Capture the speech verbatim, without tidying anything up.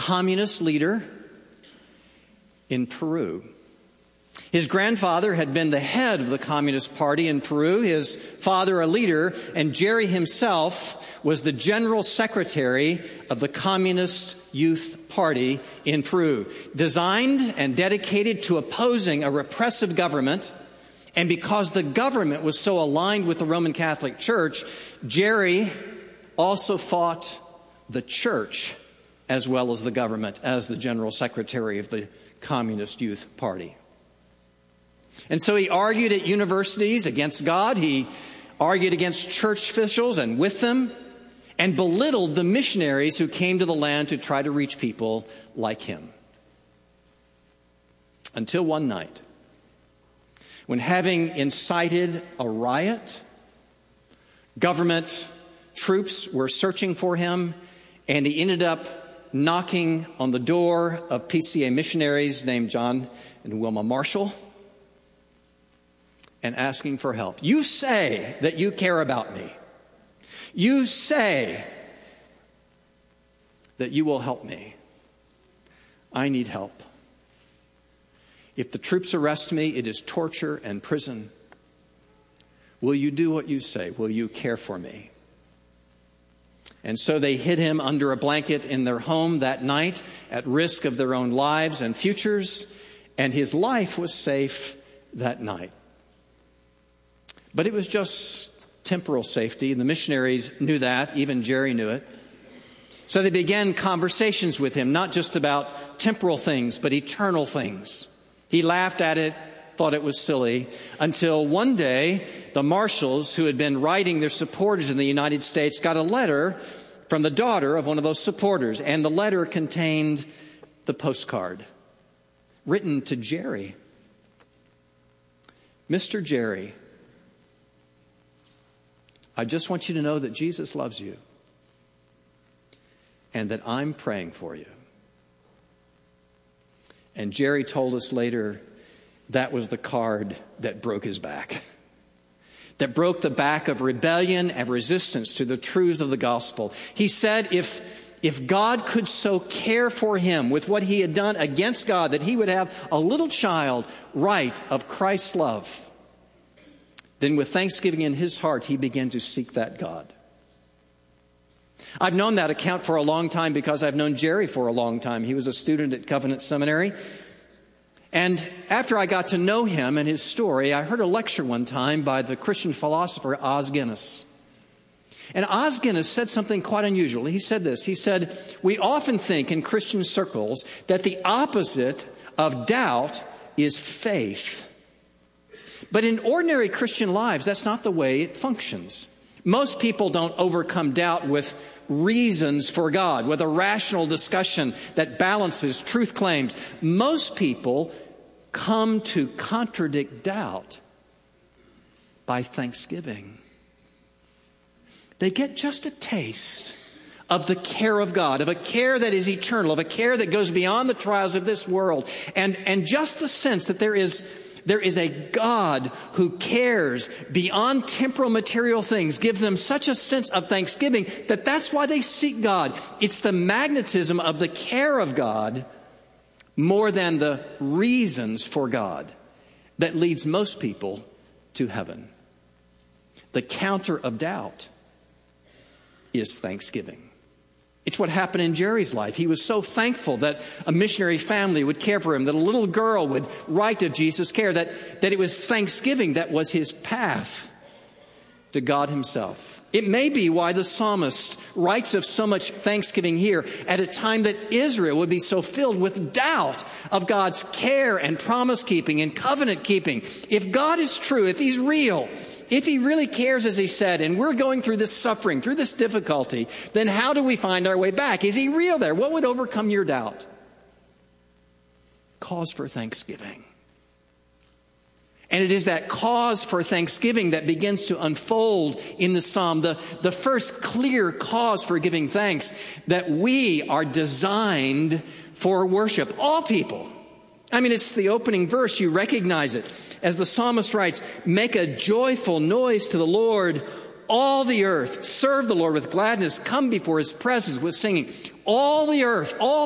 communist leader in Peru. His grandfather had been the head of the Communist Party in Peru, his father a leader, and Jerry himself was the general secretary of the Communist Youth Party in Peru, designed and dedicated to opposing a repressive government. And because the government was so aligned with the Roman Catholic Church, Jerry also fought the church as well as the government as the general secretary of the Communist Youth Party. And so he argued at universities against God. He argued against church officials and with them, and belittled the missionaries who came to the land to try to reach people like him. Until one night, when, having incited a riot, government troops were searching for him, and he ended up knocking on the door of P C A missionaries named John and Wilma Marshall and asking for help. You say that you care about me. You say that you will help me. I need help. If the troops arrest me, it is torture and prison. Will you do what you say? Will you care for me? And so they hid him under a blanket in their home that night at risk of their own lives and futures, and his life was safe that night. But it was just temporal safety, and the missionaries knew that. Even Jerry knew it. So they began conversations with him, not just about temporal things, but eternal things. He laughed at it, thought it was silly, until one day the Marshalls, who had been writing their supporters in the United States, got a letter from the daughter of one of those supporters. And the letter contained the postcard written to Jerry. Mister Jerry, I just want you to know that Jesus loves you and that I'm praying for you. And Jerry told us later that was the card that broke his back, that broke the back of rebellion and resistance to the truths of the gospel. He said if, if God could so care for him with what he had done against God, that he would have a little child write of Christ's love, then with thanksgiving in his heart, he began to seek that God. I've known that account for a long time because I've known Jerry for a long time. He was a student at Covenant Seminary. And after I got to know him and his story, I heard a lecture one time by the Christian philosopher Os Guinness. And Os Guinness said something quite unusual. He said this. He said, we often think in Christian circles that the opposite of doubt is faith. But in ordinary Christian lives, that's not the way it functions. Most people don't overcome doubt with reasons for God, with a rational discussion that balances truth claims. Most people come to contradict doubt by thanksgiving. They get just a taste of the care of God, of a care that is eternal, of a care that goes beyond the trials of this world, and, and just the sense that there is There is a God who cares beyond temporal material things, gives them such a sense of thanksgiving that that's why they seek God. It's the magnetism of the care of God more than the reasons for God that leads most people to heaven. The counter of doubt is thanksgiving. It's what happened in Jerry's life. He was so thankful that a missionary family would care for him, that a little girl would write of Jesus' care, that, that it was thanksgiving that was his path to God himself. It may be why the psalmist writes of so much thanksgiving here at a time that Israel would be so filled with doubt of God's care and promise keeping and covenant keeping. If God is true, if he's real, if he really cares, as he said, and we're going through this suffering, through this difficulty, then how do we find our way back? Is he real there? What would overcome your doubt? Cause for thanksgiving. And it is that cause for thanksgiving that begins to unfold in the psalm, the, the first clear cause for giving thanks, that we are designed for worship. All people. I mean, it's the opening verse. You recognize it. As the psalmist writes, make a joyful noise to the Lord, all the earth. Serve the Lord with gladness. Come before his presence with singing. All the earth, all